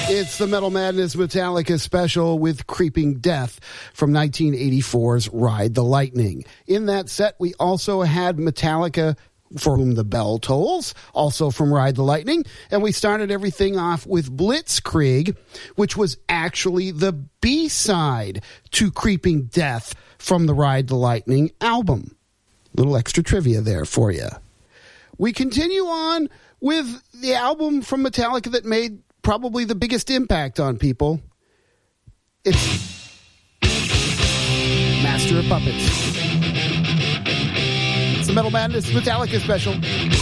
It's the Metal Madness Metallica special with Creeping Death from 1984's Ride the Lightning. In that set, we also had Metallica, For Whom the Bell Tolls, also from Ride the Lightning. And we started everything off with Blitzkrieg, which was actually the B-side to Creeping Death from the Ride the Lightning album. Little extra trivia there for you. We continue on with the album from Metallica that made probably the biggest impact on people. It's Master of Puppets. It's the Metal Madness Metallica special.